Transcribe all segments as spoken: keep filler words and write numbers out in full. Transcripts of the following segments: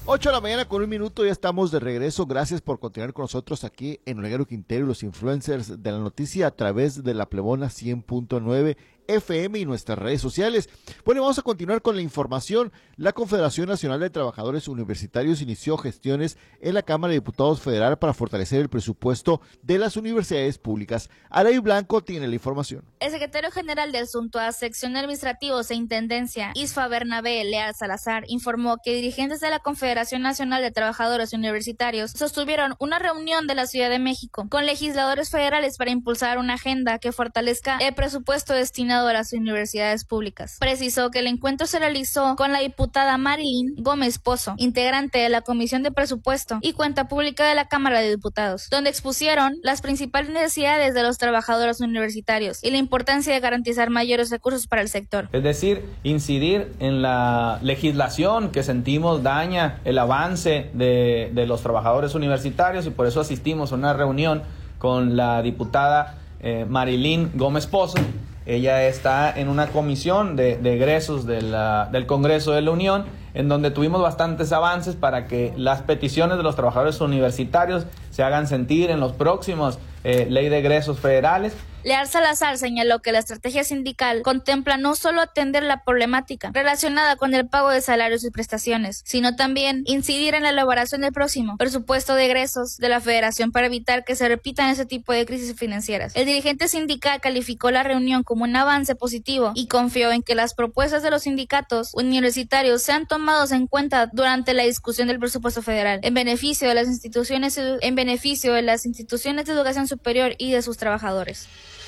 ocho de la mañana con un minuto, ya estamos de regreso. Gracias por continuar con nosotros aquí en Oleguero Quintero y los influencers de la noticia a través de la Plebona cien punto nueve F M y nuestras redes sociales. Bueno, vamos a continuar con la información. La Confederación Nacional de Trabajadores Universitarios inició gestiones en la Cámara de Diputados Federal para fortalecer el presupuesto de las universidades públicas. Araí Blanco tiene la información. El secretario general del SUNTUA, Sección de Administrativos e Intendencia, Isfa Bernabé Leal Salazar, informó que dirigentes de la Confederación Nacional de Trabajadores Universitarios sostuvieron una reunión de la Ciudad de México con legisladores federales para impulsar una agenda que fortalezca el presupuesto destinado a las universidades públicas. Precisó que el encuentro se realizó con la diputada Marilyn Gómez Pozo, integrante de la Comisión de Presupuesto y Cuenta Pública de la Cámara de Diputados, donde expusieron las principales necesidades de los trabajadores universitarios y la importancia de garantizar mayores recursos para el sector. Es decir, incidir en la legislación que sentimos daña el avance de, de los trabajadores universitarios, y por eso asistimos a una reunión con la diputada eh, Marilyn Gómez Pozo. Ella está en una comisión de, de egresos de la, del Congreso de la Unión, en donde tuvimos bastantes avances para que las peticiones de los trabajadores universitarios se hagan sentir en los próximos eh, ley de egresos federales. Leal Salazar señaló que la estrategia sindical contempla no solo atender la problemática relacionada con el pago de salarios y prestaciones, sino también incidir en la elaboración del próximo presupuesto de egresos de la Federación para evitar que se repitan ese tipo de crisis financieras. El dirigente sindical calificó la reunión como un avance positivo y confió en que las propuestas de los sindicatos universitarios sean tomadas en cuenta durante la discusión del presupuesto federal, en beneficio de las instituciones, en beneficio de las instituciones de educación superior y de sus trabajadores.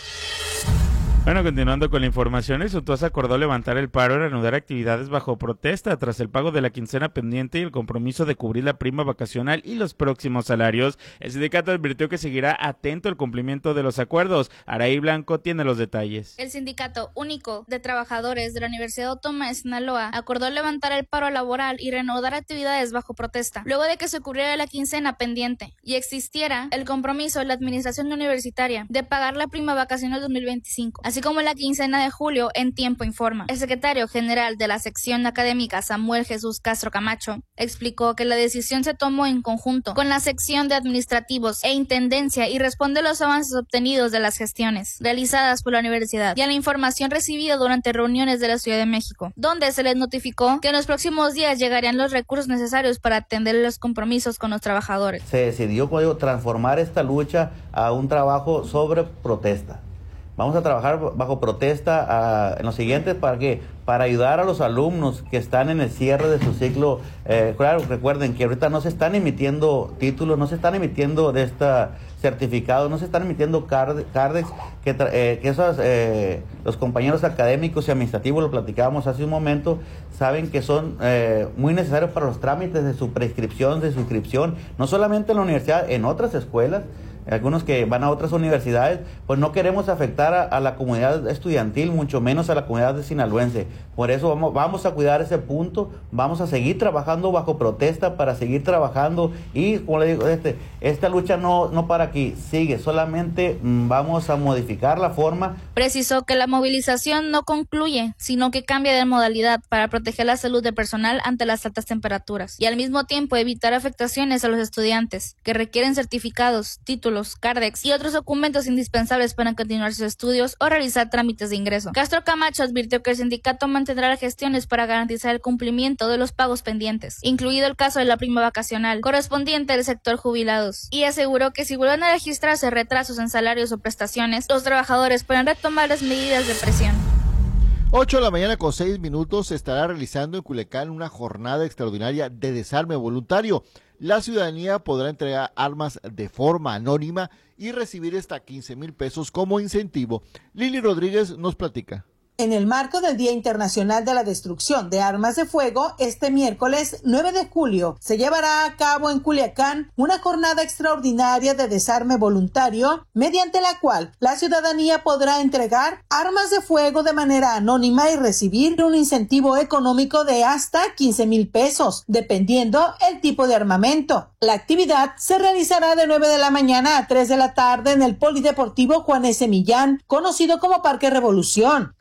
Bueno, continuando con la información, el SUNTUA acordó levantar el paro y reanudar actividades bajo protesta tras el pago de la quincena pendiente y el compromiso de cubrir la prima vacacional y los próximos salarios. El sindicato advirtió que seguirá atento al cumplimiento de los acuerdos. Araí Blanco tiene los detalles. El Sindicato Único de Trabajadores de la Universidad Autónoma de Sinaloa acordó levantar el paro laboral y reanudar actividades bajo protesta, luego de que se cubriera la quincena pendiente y existiera el compromiso de la administración universitaria de pagar la prima vacacional dos mil veinticinco. Así como la quincena de julio, en tiempo informa. El secretario general de la sección académica, Samuel Jesús Castro Camacho, explicó que la decisión se tomó en conjunto con la sección de administrativos e intendencia y responde a los avances obtenidos de las gestiones realizadas por la universidad y a la información recibida durante reuniones de la Ciudad de México, donde se les notificó que en los próximos días llegarían los recursos necesarios para atender los compromisos con los trabajadores. Se decidió transformar esta lucha a un trabajo sobre protesta. Vamos a trabajar bajo protesta uh, en lo siguiente, ¿para qué? Para ayudar a los alumnos que están en el cierre de su ciclo. Eh, claro, recuerden que ahorita no se están emitiendo títulos, no se están emitiendo de esta certificados, no se están emitiendo card, cardex, que, eh, que esos, eh, los compañeros académicos y administrativos, lo platicábamos hace un momento, saben que son eh, muy necesarios para los trámites de su prescripción, de su inscripción, no solamente en la universidad, en otras escuelas. Algunos que van a otras universidades, pues no queremos afectar a, a la comunidad estudiantil, mucho menos a la comunidad de sinaloense. Por eso vamos, vamos a cuidar ese punto, vamos a seguir trabajando bajo protesta para seguir trabajando y, como le digo, este, esta lucha no, no para aquí, sigue, solamente mmm, vamos a modificar la forma. Precisó que la movilización no concluye, sino que cambia de modalidad para proteger la salud del personal ante las altas temperaturas y al mismo tiempo evitar afectaciones a los estudiantes que requieren certificados, títulos, cardex y otros documentos indispensables para continuar sus estudios o realizar trámites de ingreso. Castro Camacho advirtió que el sindicato mantendrá las gestiones para garantizar el cumplimiento de los pagos pendientes, incluido el caso de la prima vacacional correspondiente al sector jubilados, y aseguró que si vuelven a registrarse retrasos en salarios o prestaciones, los trabajadores pueden retomar las medidas de presión. ocho de la mañana con seis minutos se estará realizando en Culiacán una jornada extraordinaria de desarme voluntario. La ciudadanía podrá entregar armas de forma anónima y recibir hasta quince mil pesos como incentivo. Lili Rodríguez nos platica. En el marco del Día Internacional de la Destrucción de Armas de Fuego, este miércoles nueve de julio se llevará a cabo en Culiacán una jornada extraordinaria de desarme voluntario, mediante la cual la ciudadanía podrá entregar armas de fuego de manera anónima y recibir un incentivo económico de hasta quince mil pesos, dependiendo el tipo de armamento. La actividad se realizará de nueve de la mañana a tres de la tarde en el Polideportivo Juan S. Millán, conocido como Parque Revolución.